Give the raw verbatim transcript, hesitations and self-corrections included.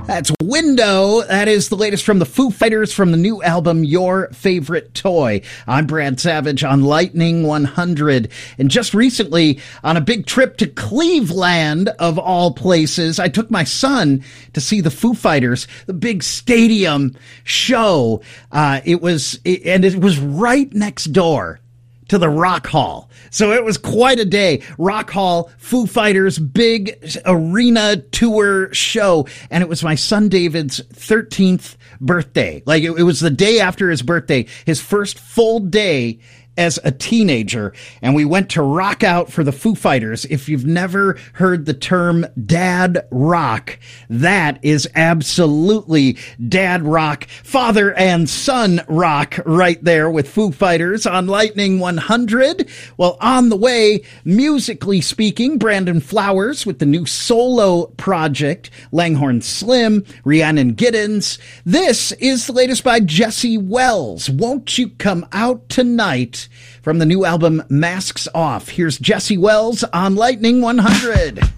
That's Window. That is the latest from the Foo Fighters from the new album, Your Favorite Toy. I'm Brad Savage on Lightning one hundred. And just recently, on a big trip to Cleveland, of all places, I took my son to see the Foo Fighters, the big stadium show. Uh, it was, it, and it was right next door to the Rock Hall. So it was quite a day. Rock Hall, Foo Fighters, big arena tour show. And it was my son David's thirteenth birthday. Like it, it was the day after his birthday, his first full day as a teenager, and we went to rock out for the Foo Fighters. If you've never heard the term dad rock, that is absolutely dad rock, father and son rock right there with Foo Fighters on Lightning one hundred. Well, on the way, musically speaking, Brandon Flowers with the new solo project, Langhorne Slim, Rhiannon Giddens. This is the latest by Jesse Wells. Won't You Come Out Tonight? From the new album Masks Off, here's Jesse Wells on Lightning one hundred.